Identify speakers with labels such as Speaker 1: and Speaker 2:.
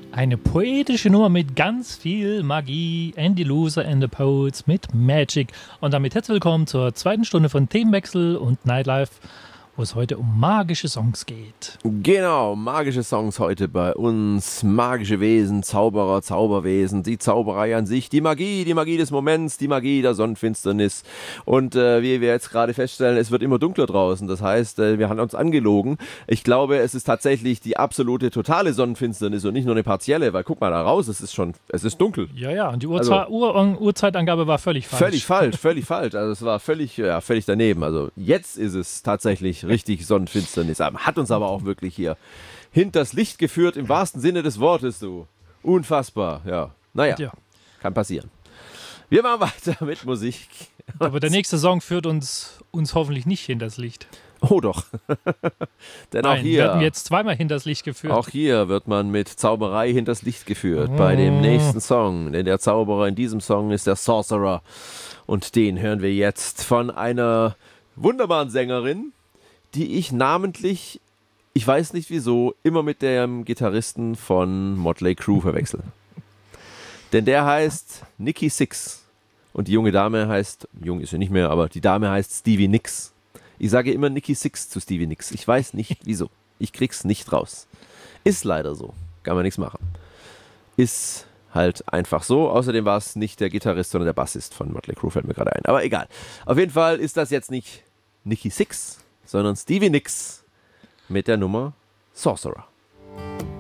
Speaker 1: Eine poetische Nummer mit ganz viel Magie. Andy Loser and the Poets mit Magic. Und damit herzlich willkommen zur zweiten Stunde von Themenwechsel und Nightlife, wo es heute um magische Songs geht.
Speaker 2: Genau, magische Songs heute bei uns. Magische Wesen, Zauberer, Zauberwesen, die Zauberei an sich, die Magie des Moments, die Magie der Sonnenfinsternis. Und wie wir jetzt gerade feststellen, es wird immer dunkler draußen. Das heißt, wir haben uns angelogen. Ich glaube, es ist tatsächlich die absolute, totale Sonnenfinsternis und nicht nur eine partielle, weil guck mal da raus, es ist dunkel.
Speaker 1: Ja, und die Uhrzeitangabe war völlig falsch.
Speaker 2: Völlig falsch. Also es war völlig daneben. Also jetzt ist es tatsächlich richtig Sonnenfinsternis. Hat uns aber auch wirklich hier hinters Licht geführt, im wahrsten Sinne des Wortes, du. Unfassbar, ja. Naja, kann passieren. Wir machen weiter mit Musik.
Speaker 1: Aber der nächste Song führt uns hoffentlich nicht hinters Licht.
Speaker 2: Oh doch. Denn
Speaker 1: Nein,
Speaker 2: auch hier
Speaker 1: werden wir jetzt zweimal hinters Licht geführt.
Speaker 2: Auch hier wird man mit Zauberei hinters Licht geführt bei dem nächsten Song. Denn der Zauberer in diesem Song ist der Sorcerer. Und den hören wir jetzt von einer wunderbaren Sängerin, die ich namentlich, ich weiß nicht wieso, immer mit dem Gitarristen von Motley Crue verwechsel. Denn der heißt Nikki Sixx und die junge Dame heißt, jung ist sie nicht mehr, aber die Dame heißt Stevie Nicks. Ich sage immer Nikki Sixx zu Stevie Nicks. Ich weiß nicht wieso. Ich krieg's nicht raus. Ist leider so. Kann man nichts machen. Ist halt einfach so. Außerdem war es nicht der Gitarrist, sondern der Bassist von Motley Crue, fällt mir gerade ein. Aber egal. Auf jeden Fall ist das jetzt nicht Nikki Sixx, sondern Stevie Nicks mit der Nummer Sorcerer.